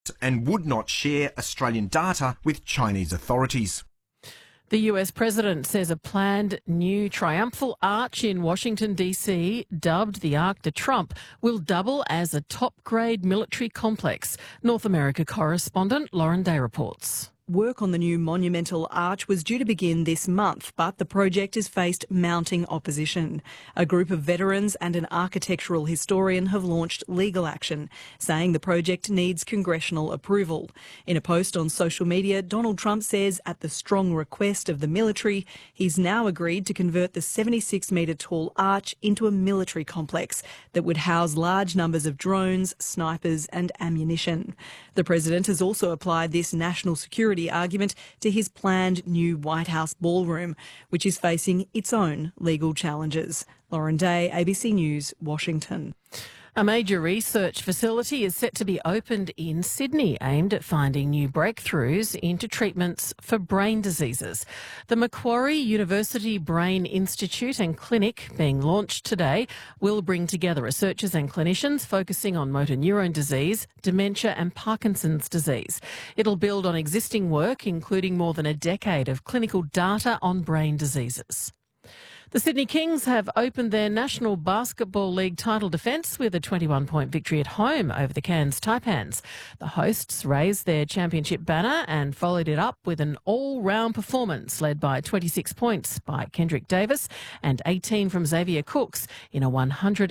and would not share Australian data with Chinese authorities. The US president says a planned new triumphal arch in Washington, D.C., dubbed the Arc de Trump, will double as a top-grade military complex. North America correspondent Lauren Day reports. Work on the new monumental arch was due to begin this month, but the project has faced mounting opposition. A group of veterans and an architectural historian have launched legal action, saying the project needs congressional approval. In a post on social media, Donald Trump says, at the strong request of the military, he's now agreed to convert the 76-metre tall arch into a military complex that would house large numbers of drones, snipers and ammunition. The president has also applied this national security argument to his planned new White House ballroom, which is facing its own legal challenges. Lauren Day, ABC News, Washington. A major research facility is set to be opened in Sydney, aimed at finding new breakthroughs into treatments for brain diseases. The Macquarie University Brain Institute and Clinic, being launched today, will bring together researchers and clinicians focusing on motor neurone disease, dementia and Parkinson's disease. It'll build on existing work, including more than a decade of clinical data on brain diseases. The Sydney Kings have opened their National Basketball League title defence with a 21-point victory at home over the Cairns Taipans. The hosts raised their championship banner and followed it up with an all-round performance led by 26 points by Kendrick Davis and 18 from Xavier Cooks in a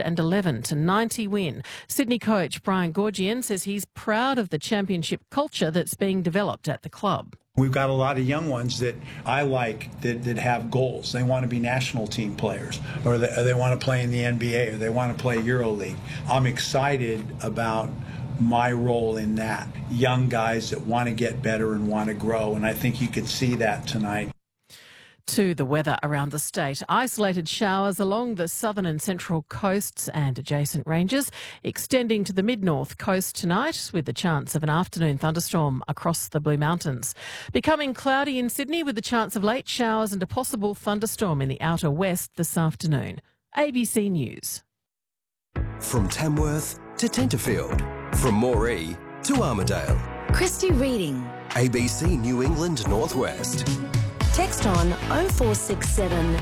111-90 win. Sydney coach Brian Goorjian says he's proud of the championship culture that's being developed at the club. We've got a lot of young ones that I like that have goals. They want to be national team players, or they want to play in the NBA, or they want to play EuroLeague. I'm excited about my role in that. Young guys that want to get better and want to grow, and I think you could see that tonight. To the weather around the state. Isolated showers along the southern and central coasts and adjacent ranges, extending to the mid-north coast tonight with the chance of an afternoon thunderstorm across the Blue Mountains. Becoming cloudy in Sydney with the chance of late showers and a possible thunderstorm in the outer west this afternoon. ABC News. From Tamworth to Tenterfield, from Moree to Armidale. Christy Reading. ABC New England Northwest. Text on 0467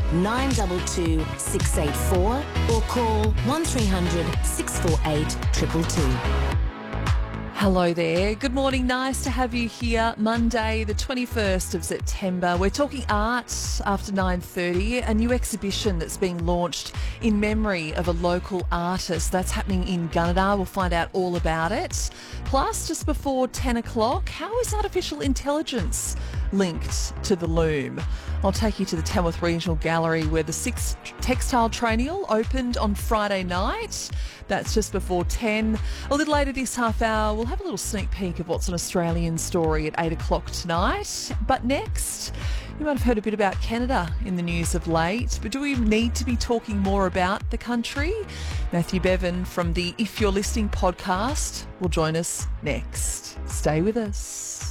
922 684 or call 1300 648 222. Hello there. Good morning. Nice to have you here. Monday, the 21st of September. We're talking art after 9:30, a new exhibition that's being launched in memory of a local artist. That's happening in Gunnedah. We'll find out all about it. Plus, just before 10 o'clock, how is artificial intelligence linked to the loom? I'll take you to the Tamworth Regional Gallery where the 6th Textile Triennial opened on Friday night. That's just before 10. A little later this half hour, we'll have a little sneak peek of what's an Australian story at 8 o'clock tonight. But next, you might have heard a bit about Canada in the news of late, but do we need to be talking more about the country? Matthew Bevan from the If You're Listening podcast will join us next. Stay with us.